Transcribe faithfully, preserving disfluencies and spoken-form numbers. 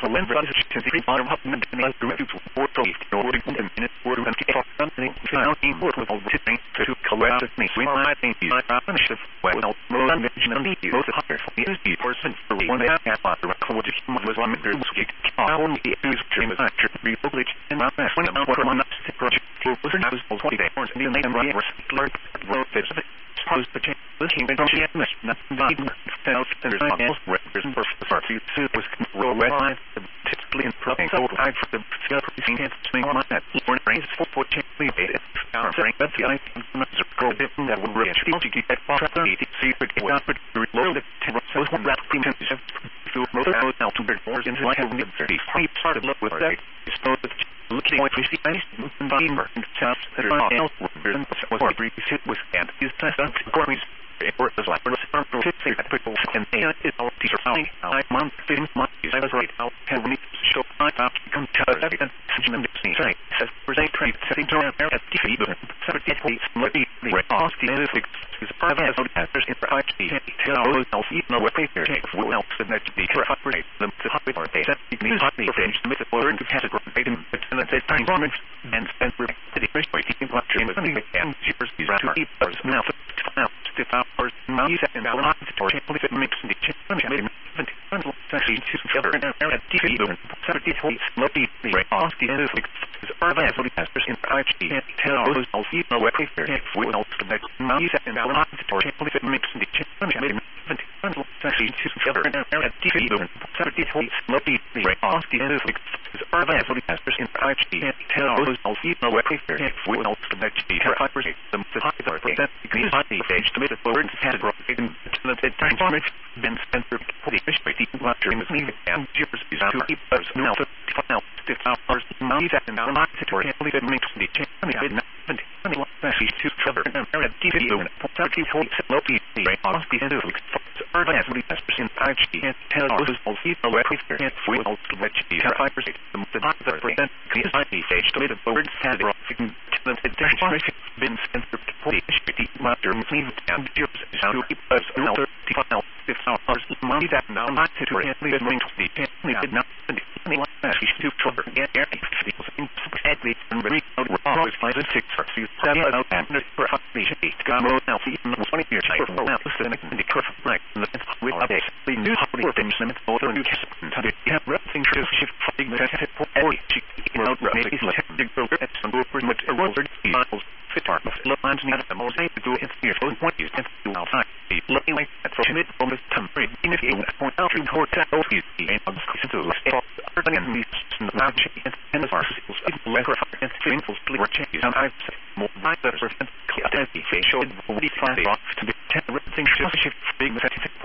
when brothers to the bottom up and then like to support the order in the minute or and get off something found in work with all the things to collect me when I think you are finished well more than mentioned you both higher for you the person for one that have a record was one there was get on the use stream of actor be published in my best when I'm working on the project was not was twenty days and the name right was learned wrote this supposed to change the king and she had missed nothing self centers on most represent for the first few was roll red line typically in propping so I for the scene and swing on that or raise for for change the our strength that's the I think go that would reach to get that far to see if it got but reload it so one rap premium to roll out now to big force into like a thirty part of look with that supposed to looking at fifty nice and beamer and south that are else was or brief sit with and is test on corners it was like for the fifty that people and it all teacher found I month fifteen months I was right out can we show I thought come to that and and see say says for they trade setting to at the feed separate weeks maybe the off the analytics is private as others in I T tell us even no way here will help the next be correct them to hot or they set the hotly finish the method for into category and then say time moments and spend for the first way to what dream is and cheapers is to eat those now now stiff hours now you set and now not to simply fit mix the chicken made actually to together and at T V and separate weeks maybe the off the analytics is urban as others in I T tell us all even no way here will help the next now you set and now not to simply fit mix the chicken made actually to together and at T V and separate weeks maybe the off the analytics is urban as others in I T tell us all even no way here will help the next be hyper them to hyper that because the stage to make the forward category in the time formation been spent for the history what dream is needed and jeepers is to keep us now to final stiff hours now you set and now not to simply fit mix the chicken made not actually to cover and at T V and thirty weeks low-key off the analytics urban as others in I T tell us all even no way here will help the next be hyper the other percent because the stage to make the forward category been spent for the history what dream is needed and jeepers is to keep us now to final stiff hours money that now not to simply fit mix the chicken did not anyone actually to cover and air sadly and very always find a six or two seven out and for the eight got more now see in the twenty years for now listen and the curve right and the with a the new holiday things limit order new case to the have everything to shift for the set for every chick road maybe like big broker at some over with a road miles fit part of the lines near the most to do it here for what you can do outside the looking like that for minute from this temporary in if you point out in hotel office and to urban and these not and the parcels letter and simple clear changes and I've said more by the percent clear as the facial we find off to be everything should shift big